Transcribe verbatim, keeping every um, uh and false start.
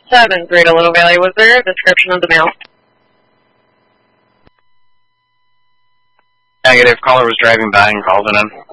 seven, Greater Little Valley. Was there a description of the male? Negative. Caller was driving by and called it in.